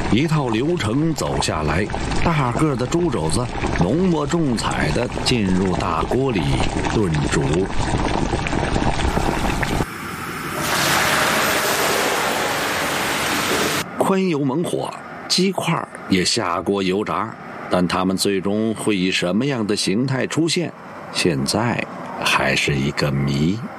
一套流程走下来，大个的猪肘子浓墨重彩地进入大锅里炖煮。宽油猛火，鸡块也下锅油炸，但它们最终会以什么样的形态出现，现在还是一个谜。